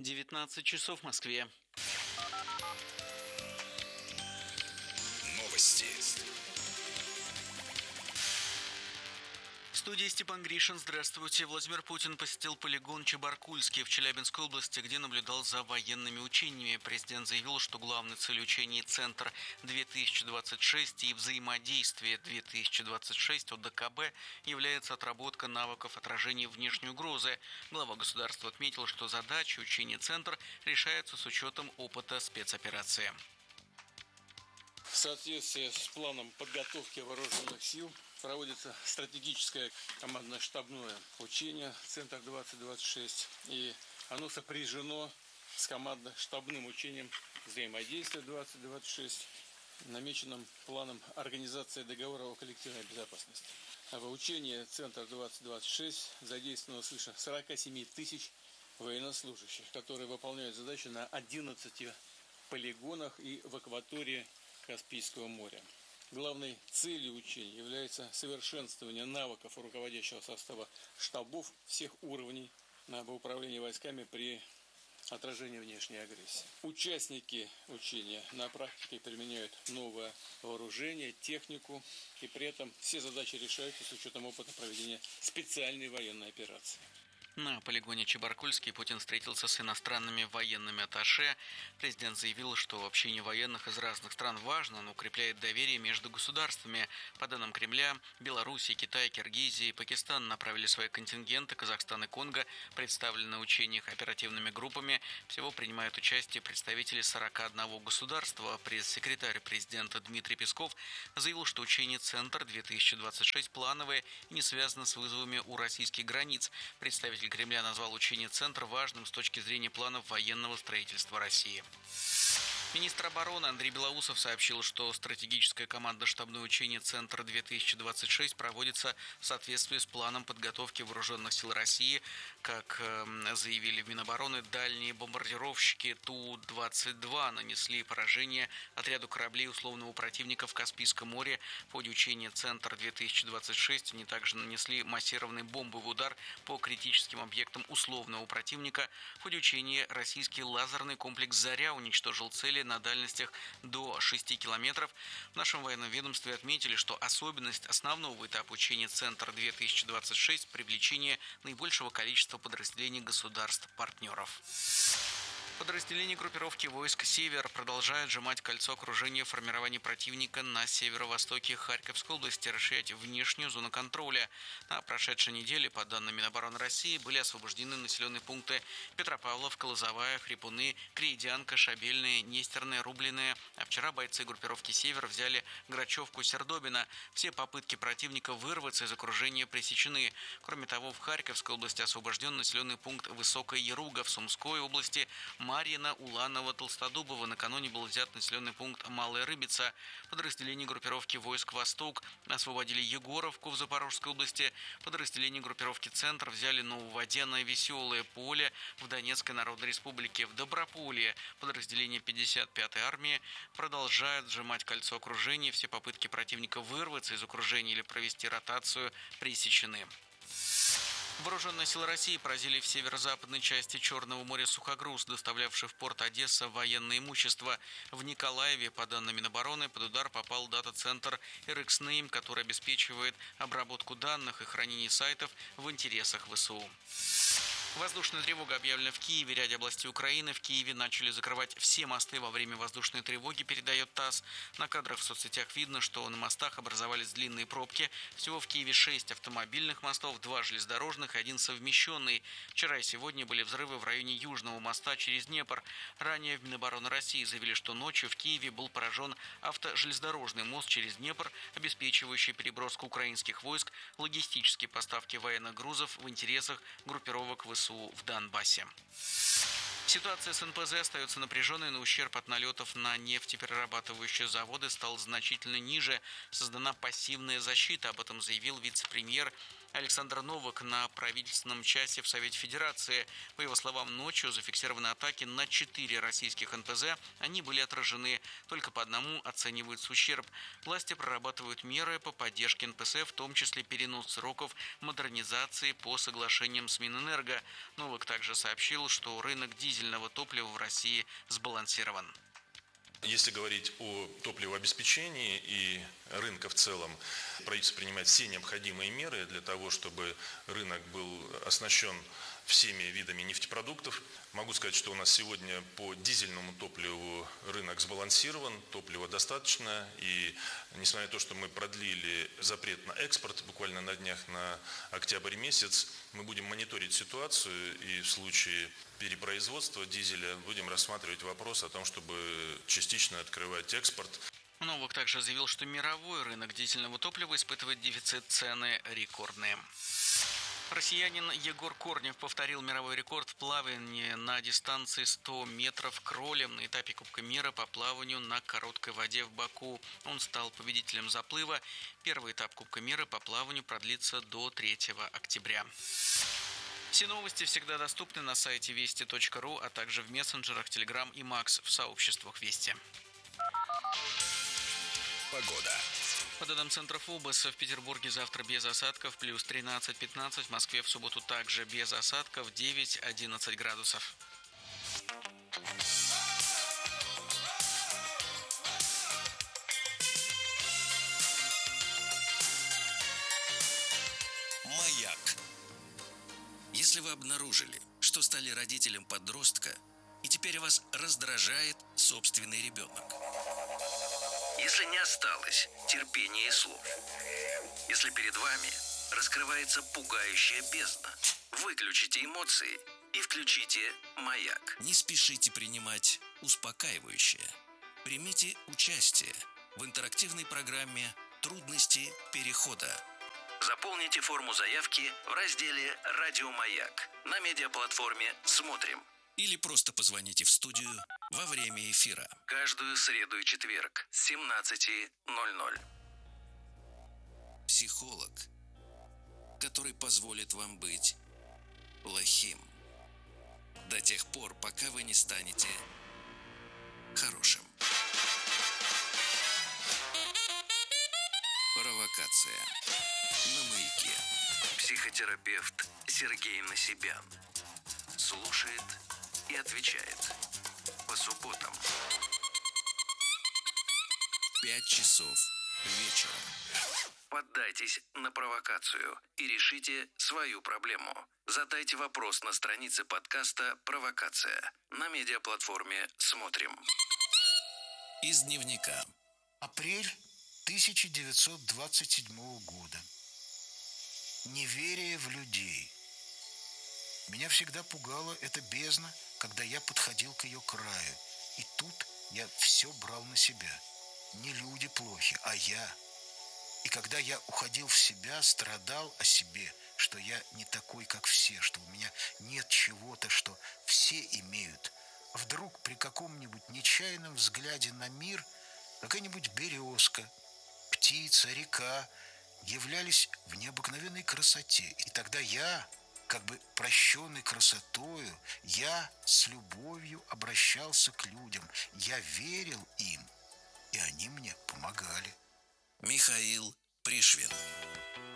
19 часов в Москве. Новости. В студии Степан Гришин. Здравствуйте. Владимир Путин посетил полигон Чебаркульский в Челябинской области, где наблюдал за военными учениями. Президент заявил, что главной целью учений «Центр-2026» и «Взаимодействие 2026» ОДКБ является отработка навыков отражения внешней угрозы. Глава государства отметил, что задачи учения «Центр» решаются с учетом опыта спецоперации. В соответствии с планом подготовки вооруженных сил проводится стратегическое командно-штабное учение «Центр-2026», и оно сопряжено с командно-штабным учением «Взаимодействие 2026», намеченным планом организации договора о коллективной безопасности. В учении «Центр-2026» задействовано свыше 47 тысяч военнослужащих, которые выполняют задачи на 11 полигонах и в акватории Каспийского моря. Главной целью учений является совершенствование навыков руководящего состава штабов всех уровней в управлении войсками при отражении внешней агрессии. Участники учения на практике применяют новое вооружение, технику, и при этом все задачи решаются с учетом опыта проведения специальной военной операции. На полигоне Чебаркульский Путин встретился с иностранными военными атташе. Президент заявил, что общение военных из разных стран важно, но укрепляет доверие между государствами. По данным Кремля, Белоруссия, Китай, Киргизия и Пакистан направили свои контингенты. Казахстан и Конго представлены на учениях оперативными группами. Всего принимают участие представители 41 государства. Пресс-секретарь президента Дмитрий Песков заявил, что учение «Центр-2026» плановое и не связано с вызовами у российских границ. Представитель Кремля назвал учение «Центр» важным с точки зрения планов военного строительства России. Министр обороны Андрей Белоусов сообщил, что стратегическое командно-штабное учение «Центр-2026» проводится в соответствии с планом подготовки вооруженных сил России. Как заявили в Минобороны, дальние бомбардировщики Ту-22 нанесли поражение отряду кораблей условного противника в Каспийском море. В ходе учения «Центр-2026» они также нанесли массированный бомбовый удар по критическим объектам условного противника. В ходе учения российский лазерный комплекс «Заря» уничтожил цели на дальностях до 6 километров. В нашем военном ведомстве отметили, что особенность основного этапа учения «Центр-2026» – привлечение наибольшего количества подразделений государств-партнеров. Подразделения группировки войск «Север» продолжают сжимать кольцо окружения формирования противника на северо-востоке Харьковской области, расширять внешнюю зону контроля. На прошедшей неделе, по данным Минобороны России, были освобождены населенные пункты Петропавловка, Лозовая, Хрипуны, Крейдянка, Шабельная, Нестерная, Рубленная. А вчера бойцы группировки «Север» взяли Грачевку, Сердобино. Все попытки противника вырваться из окружения пресечены. Кроме того, в Харьковской области освобожден населенный пункт Высокая Яруга, в Сумской области Марьино, Уланово, Толстодубово. Накануне был взят населенный пункт Малая Рыбица. Подразделения группировки войск «Восток» освободили Егоровку в Запорожской области. Подразделения группировки «Центр» взяли Нововодяное, Веселое Поле в Донецкой Народной Республике. В Доброполье подразделения 55-й армии продолжают сжимать кольцо окружения. Все попытки противника вырваться из окружения или провести ротацию пресечены. Вооруженные силы России поразили в северо-западной части Черного моря сухогруз, доставлявший в порт Одесса военное имущество. В Николаеве, по данным Минобороны, под удар попал дата-центр RxName, который обеспечивает обработку данных и хранение сайтов в интересах ВСУ. Воздушная тревога объявлена в Киеве, ряде областей Украины. В Киеве начали закрывать все мосты во время воздушной тревоги, передает ТАСС. На кадрах в соцсетях видно, что на мостах образовались длинные пробки. Всего в Киеве 6 автомобильных мостов, 2 железнодорожных и 1 совмещенный. Вчера и сегодня были взрывы в районе Южного моста через Днепр. Ранее в Минобороны России заявили, что ночью в Киеве был поражен автожелезнодорожный мост через Днепр, обеспечивающий переброску украинских войск, логистические поставки военных грузов в интересах группировок ВСУ в Донбассе. Ситуация с НПЗ остается напряженной, но ущерб от налетов на нефтеперерабатывающие заводы стал значительно ниже. Создана пассивная защита, об этом заявил вице-премьер Александр Новак на правительственном часе в Совете Федерации. По его словам, ночью зафиксированы атаки на 4 российских НПЗ. Они были отражены. Только по одному оценивается ущерб. Власти прорабатывают меры по поддержке НПЗ, в том числе перенос сроков модернизации по соглашениям с Минэнерго. Новак также сообщил, что рынок дизеля дизельного топлива в России сбалансирован. Если говорить о топливообеспечении и рынка в целом, правительство принимает все необходимые меры для того, чтобы рынок был оснащен всеми видами нефтепродуктов. Могу сказать, что у нас сегодня по дизельному топливу рынок сбалансирован, топлива достаточно. И несмотря на то, что мы продлили запрет на экспорт буквально на днях, на октябрь месяц, мы будем мониторить ситуацию и в случае перепроизводства дизеля будем рассматривать вопрос о том, чтобы частично открывать экспорт. Новак также заявил, что мировой рынок дизельного топлива испытывает дефицит, цены рекордные. Россиянин Егор Корнев повторил мировой рекорд в плавании на дистанции 100 метров кролем на этапе Кубка мира по плаванию на короткой воде в Баку. Он стал победителем заплыва. Первый этап Кубка мира по плаванию продлится до 3 октября. Все новости всегда доступны на сайте вести.ру, а также в мессенджерах Telegram и Max в сообществах Вести. Погода. По данным Центра ФОБОС, в Петербурге завтра без осадков, плюс 13-15, в Москве в субботу также без осадков, 9-11 градусов. Маяк. Если вы обнаружили, что стали родителем подростка, и теперь вас раздражает собственный ребенок. Если не осталось терпения и слов. Если перед вами раскрывается пугающая бездна, выключите эмоции и включите маяк. Не спешите принимать успокаивающее. Примите участие в интерактивной программе «Трудности перехода». Заполните форму заявки в разделе «Радио Маяк» на медиаплатформе «Смотрим». Или просто позвоните в студию во время эфира. Каждую среду и четверг с 17:00. Психолог, который позволит вам быть плохим до тех пор, пока вы не станете хорошим. Провокация на Маяке. Психотерапевт Сергей Насибян слушает и отвечает по субботам 5 часов вечера. Поддайтесь на провокацию и решите свою проблему. Задайте вопрос на странице подкаста «Провокация» на медиаплатформе «Смотрим». Из дневника. Апрель 1927 года. Неверие в людей. Меня всегда пугала эта бездна, когда я подходил к ее краю. И тут я все брал на себя. Не люди плохи, а я. И когда я уходил в себя, страдал о себе, что я не такой, как все, что у меня нет чего-то, что все имеют. Вдруг при каком-нибудь нечаянном взгляде на мир какая-нибудь березка, птица, река являлись в необыкновенной красоте. И тогда я, как бы прощенный красотою, я с любовью обращался к людям. Я верил им, и они мне помогали. Михаил Пришвин.